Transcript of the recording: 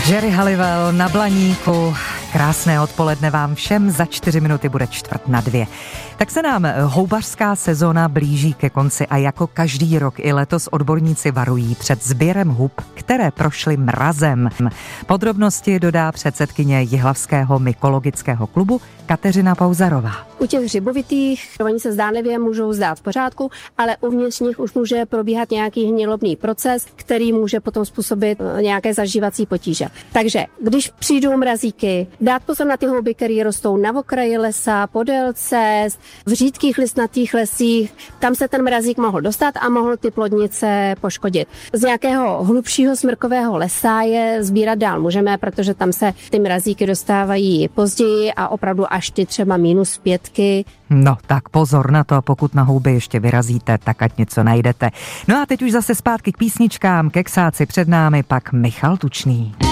Jerry Halliwell na Blaníku. Krásné odpoledne vám všem, za 4 minuty bude 1:45. Tak se nám houbařská sezóna blíží ke konci a jako každý rok i letos odborníci varují před sběrem hub, které prošly mrazem. Podrobnosti dodá předsedkyně Jihlavského mykologického klubu Kateřina Pauzarová. U těch hřibovitých, oni se zdánlivě můžou zdát v pořádku, ale uvnitř nich už může probíhat nějaký hnilobný proces, který může potom způsobit nějaké zažívací potíže. Takže když přijdou mrazíky, dát pozor na ty houby, které rostou na okraji lesa, podél cest, v řídkých listnatých lesích, tam se ten mrazík mohl dostat a mohl ty plodnice poškodit. Z nějakého hlubšího smrkového lesa je sbírat dál můžeme, protože tam se ty mrazíky dostávají později a opravdu až ty třeba -5. No tak pozor na to, pokud na houby ještě vyrazíte, tak ať něco najdete. No a teď už zase zpátky k písničkám, keksáci před námi, pak Michal Tučný.